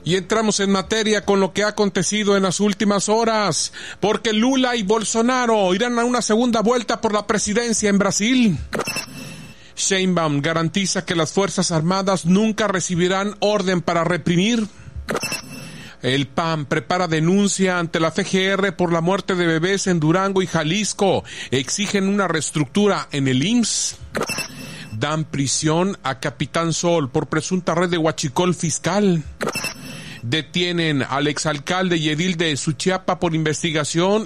Y entramos en materia con lo que ha acontecido en las últimas horas, porque Lula y Bolsonaro irán a una segunda vuelta por la presidencia en Brasil. Sheinbaum garantiza que las Fuerzas Armadas nunca recibirán orden para reprimir. El PAN prepara denuncia ante la FGR por la muerte de bebés en Durango y Jalisco. Exigen una reestructura en el IMSS. Dan prisión a Capitán Sol por presunta red de huachicol fiscal. Detienen al exalcalde y edil de Suchiapa por investigación.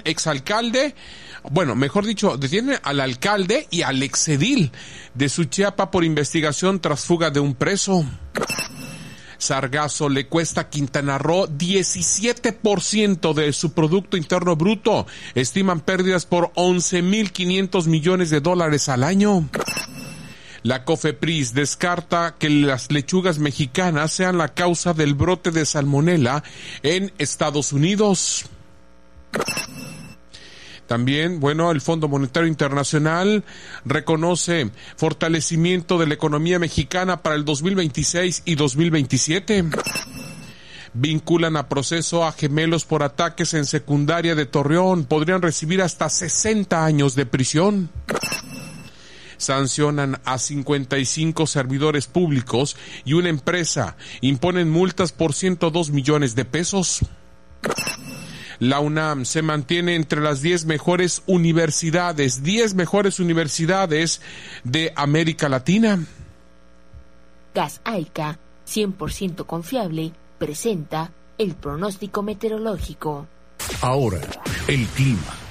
Detienen al alcalde y al exedil de Suchiapa por investigación tras fuga de un preso. Sargazo le cuesta a Quintana Roo 17% de su Producto Interno Bruto. Estiman pérdidas por 11,500 millones de dólares al año. La COFEPRIS descarta que las lechugas mexicanas sean la causa del brote de salmonela en Estados Unidos. También, el Fondo Monetario Internacional reconoce fortalecimiento de la economía mexicana para el 2026 y 2027. Vinculan a proceso a gemelos por ataques en secundaria de Torreón. Podrían recibir hasta 60 años de prisión. Sancionan a 55 servidores públicos y una empresa. Imponen multas por 102 millones de pesos. La UNAM se mantiene entre las 10 mejores universidades de América Latina. Gas Aica, 100% confiable, presenta el pronóstico meteorológico. Ahora, el clima.